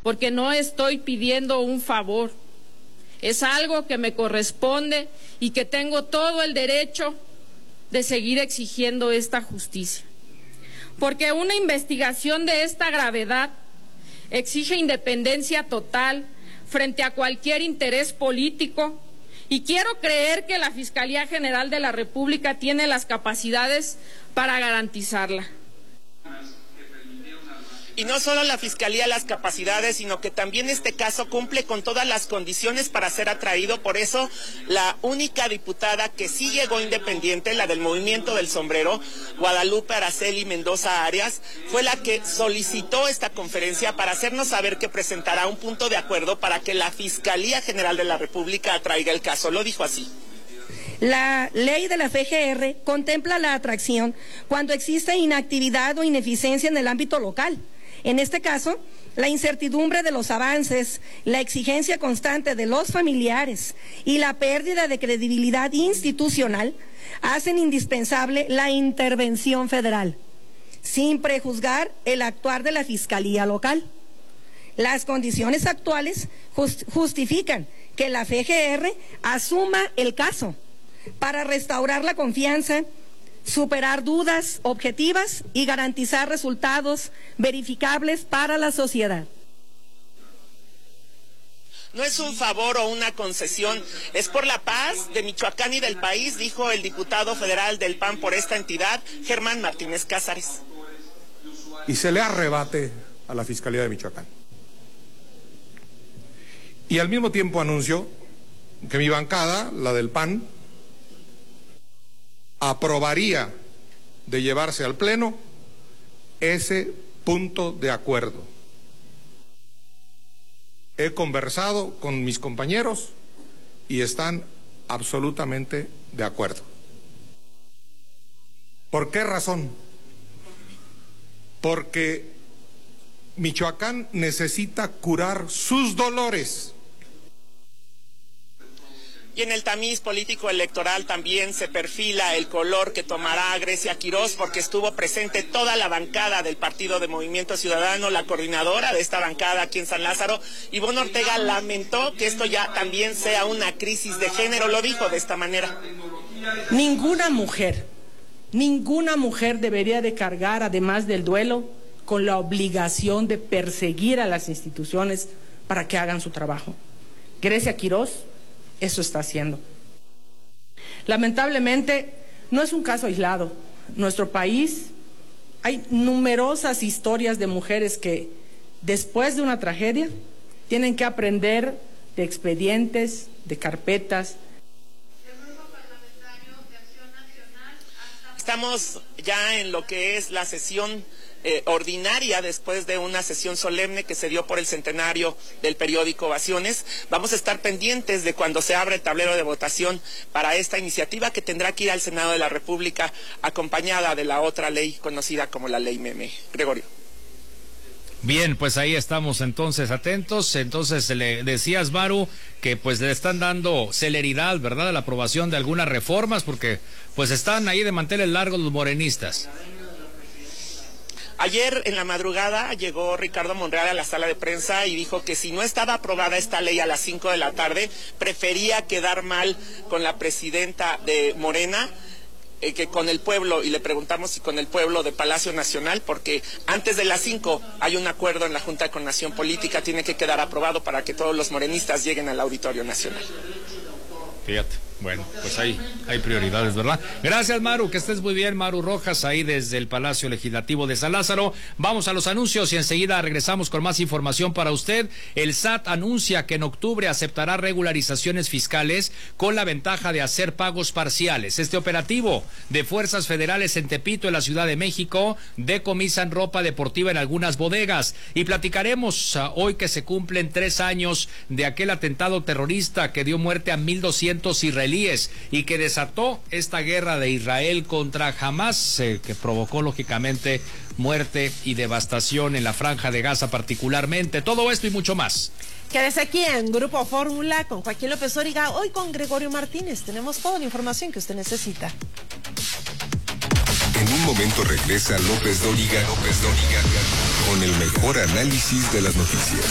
porque no estoy pidiendo un favor. Es algo que me corresponde y que tengo todo el derecho de seguir exigiendo esta justicia. Porque una investigación de esta gravedad exige independencia total frente a cualquier interés político, y quiero creer que la Fiscalía General de la República tiene las capacidades para garantizarla. Y no solo la Fiscalía las capacidades, sino que también este caso cumple con todas las condiciones para ser atraído. Por eso, la única diputada que sí llegó independiente, la del Movimiento del Sombrero, Guadalupe Araceli Mendoza Arias, fue la que solicitó esta conferencia para hacernos saber que presentará un punto de acuerdo para que la Fiscalía General de la República atraiga el caso. Lo dijo así. La ley de la FGR contempla la atracción cuando existe inactividad o ineficiencia en el ámbito local. En este caso, la incertidumbre de los avances, la exigencia constante de los familiares y la pérdida de credibilidad institucional hacen indispensable la intervención federal, sin prejuzgar el actuar de la Fiscalía local. Las condiciones actuales justifican que la FGR asuma el caso para restaurar la confianza, superar dudas objetivas y garantizar resultados verificables para la sociedad. No es un favor o una concesión, es por la paz de Michoacán y del país, dijo el diputado federal del PAN por esta entidad, Germán Martínez Cázares. Y se le arrebate a la Fiscalía de Michoacán. Y al mismo tiempo anunció que mi bancada, la del PAN, aprobaría de llevarse al Pleno ese punto de acuerdo. He conversado con mis compañeros y están absolutamente de acuerdo. ¿Por qué razón? Porque Michoacán necesita curar sus dolores. Y en el tamiz político electoral también se perfila el color que tomará Grecia Quirós, porque estuvo presente toda la bancada del Partido de Movimiento Ciudadano, la coordinadora de esta bancada aquí en San Lázaro. Ivonne Ortega lamentó que esto ya también sea una crisis de género, lo dijo de esta manera. Ninguna mujer debería de cargar, además del duelo, con la obligación de perseguir a las instituciones para que hagan su trabajo. Grecia Quirós eso está haciendo. Lamentablemente, no es un caso aislado. En nuestro país hay numerosas historias de mujeres que, después de una tragedia, tienen que aprender de expedientes, de carpetas. Estamos ya en lo que es la sesión ordinaria después de una sesión solemne que se dio por el centenario del periódico Ovaciones. Vamos a estar pendientes de cuando se abra el tablero de votación para esta iniciativa que tendrá que ir al Senado de la República acompañada de la otra ley conocida como la Ley Meme. Gregorio. Bien, pues ahí estamos entonces atentos. Entonces le decías, Maru, que pues le están dando celeridad, ¿verdad?, a la aprobación de algunas reformas, porque pues están ahí de manteles largos los morenistas. Ayer en la madrugada llegó Ricardo Monreal a la sala de prensa y dijo que si no estaba aprobada esta ley a las 5 de la tarde, prefería quedar mal con la presidenta de Morena que con el pueblo, y le preguntamos si con el pueblo de Palacio Nacional, porque antes de las 5 hay un acuerdo en la Junta de Coordinación Política, tiene que quedar aprobado para que todos los morenistas lleguen al Auditorio Nacional. Fíjate, bueno, pues ahí hay prioridades, ¿verdad? Gracias, Maru, que estés muy bien. Maru Rojas, ahí desde el Palacio Legislativo de San Lázaro. Vamos a los anuncios y enseguida regresamos con más información para usted. El SAT anuncia que en octubre aceptará regularizaciones fiscales con la ventaja de hacer pagos parciales. Este operativo de fuerzas federales en Tepito, en la Ciudad de México, decomisan ropa deportiva en algunas bodegas. Y platicaremos hoy que se cumplen 3 años de aquel atentado terrorista que dio muerte a 1,200 israelíes y que desató esta guerra de Israel contra Hamás, que provocó lógicamente muerte y devastación en la Franja de Gaza particularmente. Todo esto y mucho más. Quédese aquí en Grupo Fórmula con Joaquín López Dóriga, hoy con Gregorio Martínez. Tenemos toda la información que usted necesita. En un momento regresa López Dóriga con el mejor análisis de las noticias.